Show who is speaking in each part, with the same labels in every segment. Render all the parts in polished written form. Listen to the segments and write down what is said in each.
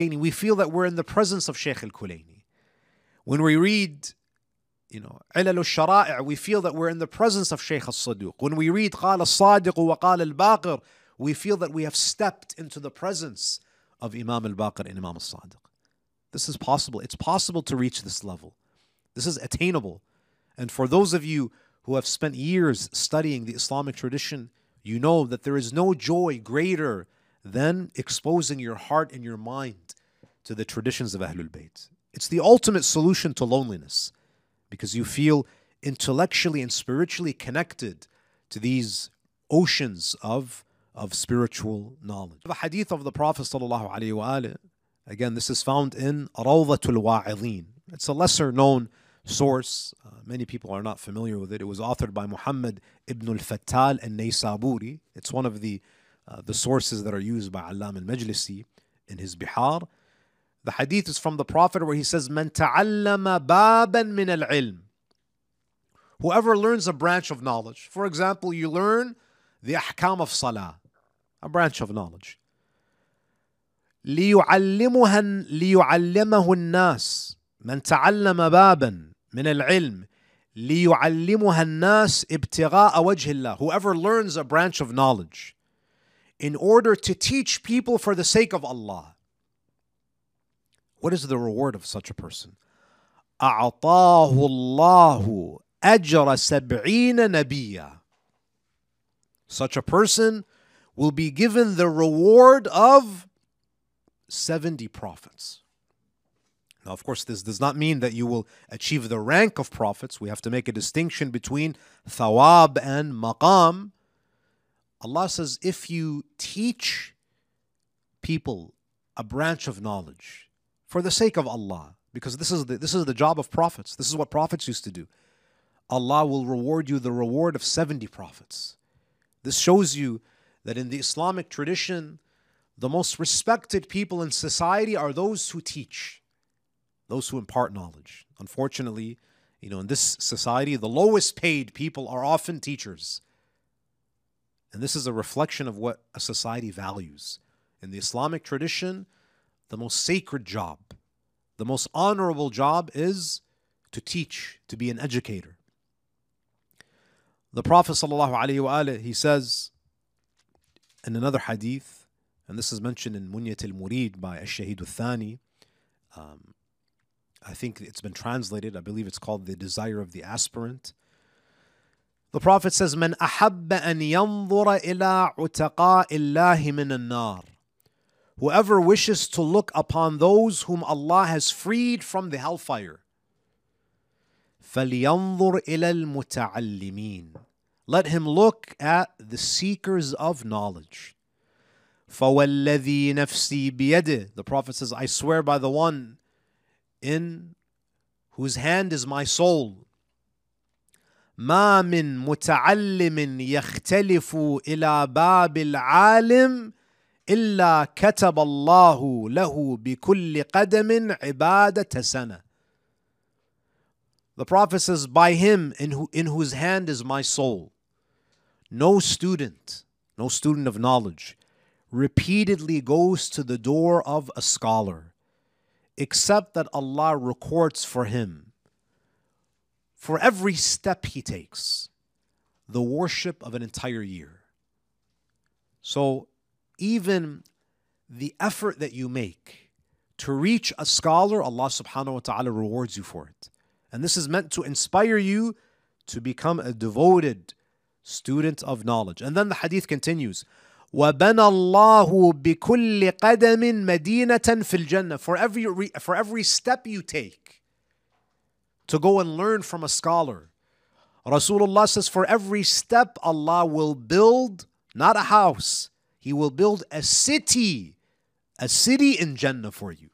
Speaker 1: we feel that we're in the presence of Shaykh al-Kulaini. When we read, Ilal al-Shara'i', we feel that we're in the presence of Shaykh al-Saduq. When we read Qala al-Sadiq wa Qala al-Baqir, we feel that we have stepped into the presence of Imam al-Baqir and Imam al-Sadiq. This is possible. It's possible to reach this level. This is attainable. And for those of you who have spent years studying the Islamic tradition, you know that there is no joy greater than exposing your heart and your mind to the traditions of Ahlul Bayt. It's the ultimate solution to loneliness because you feel intellectually and spiritually connected to these oceans of spiritual knowledge. The hadith of the Prophet ﷺ, again, this is found in Rawdatul Wa'idhin. It's a lesser known source. Many people are not familiar with it. It was authored by Muhammad ibn al-Fattal al-Naysaburi. It's one of the sources that are used by Allam al-Majlisi in his Bihar. The hadith is from the Prophet where he says, "Man ta'allama baban min al-ilm." Whoever learns a branch of knowledge. For example, you learn the ahkam of salah, a branch of knowledge. لِيُعَلِّمَهُ النَّاسِ من تعلم بابا من العلم ليعلمها الناس ابتغاء وجه الله. Whoever learns a branch of knowledge in order to teach people for the sake of Allah. What is the reward of such a person? أعطاه الله أجر 70 نبيا. Such a person will be given the reward of 70 prophets. Now, of course, this does not mean that you will achieve the rank of prophets. We have to make a distinction between thawab and maqam. Allah says, if you teach people a branch of knowledge for the sake of Allah, because this is the job of prophets. This is what prophets used to do. Allah will reward you the reward of 70 prophets. This shows you that in the Islamic tradition, the most respected people in society are those who teach, those who impart knowledge. Unfortunately, in this society, the lowest paid people are often teachers. And this is a reflection of what a society values. In the Islamic tradition, the most sacred job, the most honorable job is to teach, to be an educator. The Prophet ﷺ, he says in another hadith, and this is mentioned in Munyat al-Murid by Ash-Shahid al-Thani, I think it's been translated, I believe it's called The Desire of the Aspirant. The Prophet says, "Man ahabba an yanzura ila utaqa'i Allahi min an-nar." Whoever wishes to look upon those whom Allah has freed from the hellfire, فَلْيَنظُرْ إِلَى الْمُتَعَلِّمِينَ. Let him look at the seekers of knowledge. فَوَالَّذِي نَفْسِي بِيَدِهِ. The Prophet says, I swear by the one in whose hand is my soul. مَا مِن مُتَعَلِّمٍ يَخْتَلِفُ إِلَى بَابِ الْعَالِمِ إِلَّا كَتَبَ اللَّهُ لَهُ بِكُلِّ قَدَمٍ عِبَادَةَ سَنَةٍ. The Prophet says, by him in whose hand is my soul, no student of knowledge repeatedly goes to the door of a scholar, except that Allah records for him, for every step he takes, the worship of an entire year. So even the effort that you make to reach a scholar, Allah subhanahu wa ta'ala rewards you for it. And this is meant to inspire you to become a devoted student of knowledge. And then the hadith continues, وَبَنَى اللَّهُ بِكُلِّ قَدَمٍ مَدِينَةً فِي الْجَنَّةِ. For every step you take to go and learn from a scholar, Rasulullah says, for every step Allah will build, not a house, He will build a city in Jannah for you.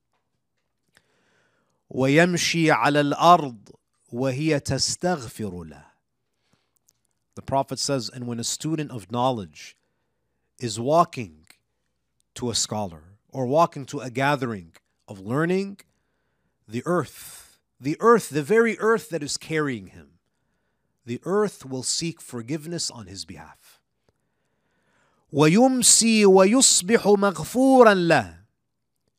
Speaker 1: وَيَمْشِي عَلَى الْأَرْضِ وَهِيَ تَسْتَغْفِرُ لَهُ. The Prophet says, and when a student of knowledge is walking to a scholar or walking to a gathering of learning, the very earth that is carrying him, the earth will seek forgiveness on his behalf. وَيُمْسِي وَيُصْبِحُ مَغْفُورًا لَهُ.